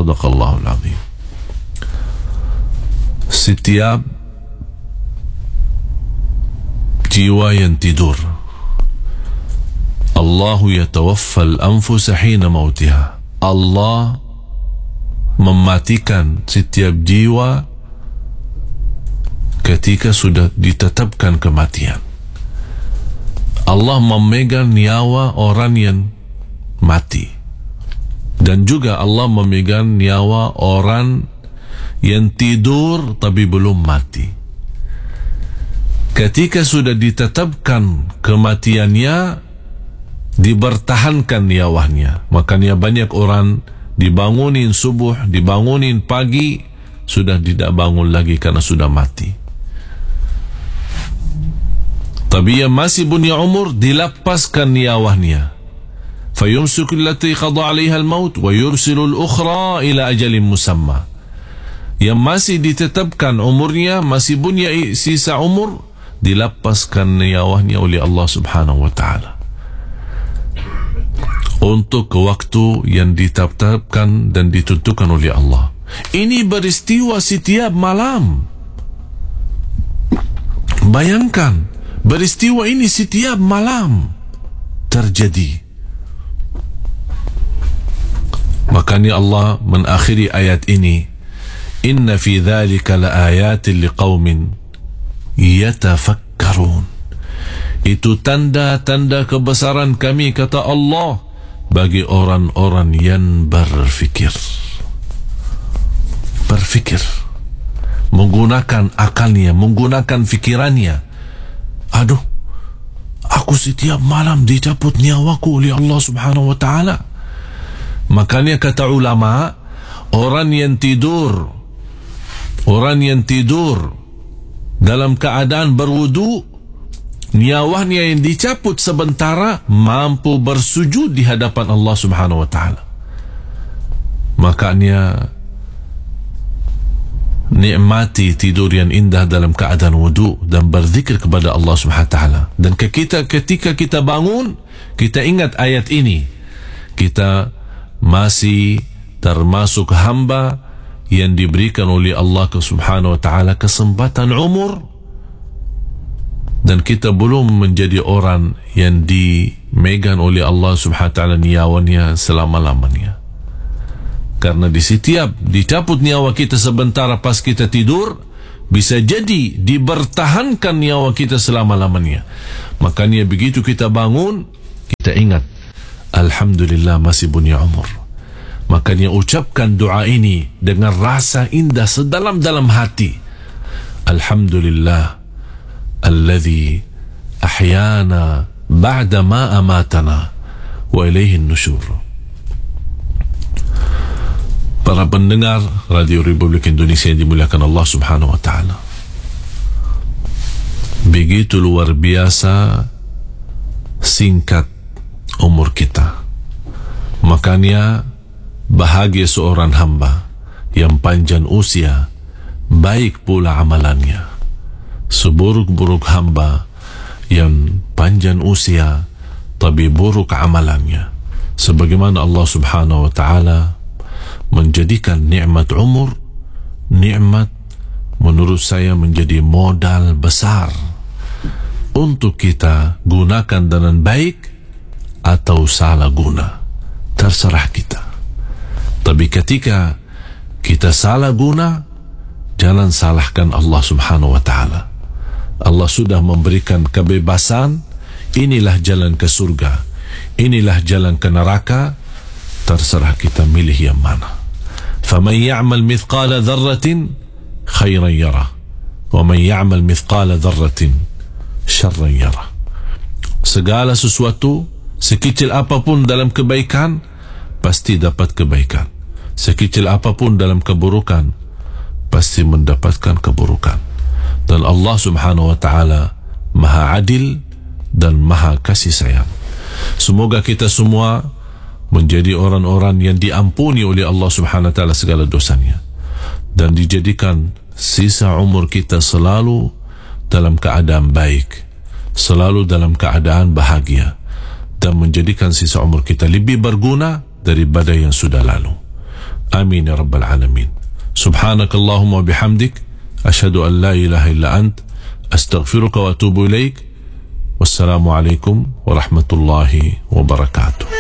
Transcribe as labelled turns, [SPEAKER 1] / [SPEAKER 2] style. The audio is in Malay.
[SPEAKER 1] Sadaqallahul azim. Setiap jiwa yang tidur, Allahu yatawaffal anfusa hina mautiha, Allah mematikan setiap jiwa ketika sudah ditetapkan kematian. Allah memegang nyawa orang yang mati, dan juga Allah memegang nyawa orang yang tidur tapi belum mati. Ketika sudah ditetapkan kematiannya, dibertahankan nyawanya. Makanya banyak orang dibangunin subuh, dibangunin pagi, sudah tidak bangun lagi karena sudah mati. Tapi yang masih punya umur, dilepaskan nyawanya. Fayumsiku allati qada 'alaiha al-maut wa yursilu al-ukhra ila ajalin musamma. Yang masih ditetapkan umurnya, masih punya sisa umur, dilepaskan nyawanya oleh Allah Subhanahu wa taala untuk waktu yang ditetapkan dan ditentukan oleh Allah. Ini beristiwa setiap malam. Bayangkan, beristiwa ini setiap malam terjadi. Makanya Allah mengakhiri ayat ini, inna fi dzalika laayatin liqaumin yatafakkarun. Itu tanda-tanda kebesaran kami, kata Allah, bagi orang-orang yang berfikir. Berfikir, menggunakan akalnya, menggunakan fikirannya. Aduh, aku setiap malam dicabut nyawaku oleh Allah Subhanahu wa ta'ala. Makanya kata ulama, orang yang tidur dalam keadaan berwudu, nyawanya yang dicabut sementara mampu bersujud di hadapan Allah Subhanahu wa ta'ala. Makanya nikmati tidur yang indah dalam keadaan wudu dan berzikir kepada Allah Subhanahu wa ta'ala. Dan ketika kita bangun, kita ingat ayat ini, kita masih termasuk hamba yang diberikan oleh Allah Subhanahu wa ta'ala kesempatan umur, dan kita belum menjadi orang yang dimegang oleh Allah Subhanahu wa ta'ala nyawanya selama-lamanya. Karena di setiap dicabut nyawa kita sebentar pas kita tidur, bisa jadi dibertahankan nyawa kita selama-lamanya. Makanya begitu kita bangun, kita ingat, alhamdulillah masih punya umur. Makanya ucapkan doa ini dengan rasa indah sedalam-dalam hati. Alhamdulillah alladhi ahyana ba'da ma amatana wa ilaihi nusyur. Para pendengar Radio Republik Indonesia yang dimuliakan Allah Subhanahu wa ta'ala, begitu luar biasa singkat umur kita. Makanya bahagia seorang hamba yang panjang usia, baik pula amalannya. Seburuk-buruk hamba yang panjang usia tapi buruk amalannya. Sebagaimana Allah Subhanahu wa ta'ala menjadikan nikmat umur, nikmat menurut saya menjadi modal besar untuk kita gunakan dengan baik atau salah guna, terserah kita. Tapi ketika kita salah guna, jangan salahkan Allah Subhanahu wa ta'ala. Allah sudah memberikan kebebasan, inilah jalan ke surga, inilah jalan ke neraka, terserah kita milih yang mana. فَمَنْ يَعْمَلْ مِثْقَالَ ذَرَّةٍ خَيْرًا يَرَهُ وَمَنْ يَعْمَلْ مِثْقَالَ ذَرَّةٍ شَرًّا يَرَهُ. Segala sesuatu, sekecil apapun dalam kebaikan, pasti dapat kebaikan. Sekecil apapun dalam keburukan, pasti mendapatkan keburukan. Dan Allah Subhanahu wa ta'ala maha adil dan maha kasih sayang. Semoga kita semua menjadi orang-orang yang diampuni oleh Allah Subhanahu wa ta'ala segala dosanya, dan dijadikan sisa umur kita selalu dalam keadaan baik, selalu dalam keadaan bahagia, dan menjadikan sisa umur kita lebih berguna daripada yang sudah lalu. Amin ya rabbal alamin. Subhanakallahumma bihamdik, asyhadu an la ilaha illa ant, astaghfiruka wa atubu ilaik. Wassalamualaikum warahmatullahi wabarakatuh.